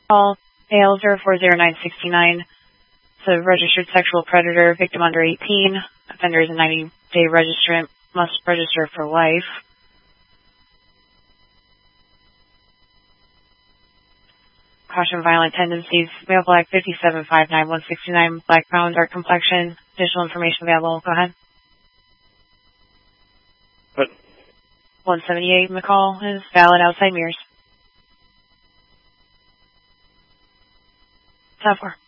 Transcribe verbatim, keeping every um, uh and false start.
Call A L zero four zero nine six nine. It's a registered sexual predator, victim under eighteen. Offender is a ninety-day registrant, must register for life. Caution violent tendencies. Male black, fifty-seven, five nine, one sixty-nine. Black, brown, dark complexion. Additional information available. Go ahead. What? one seventy-eight McCall is valid outside mirrors. ten four.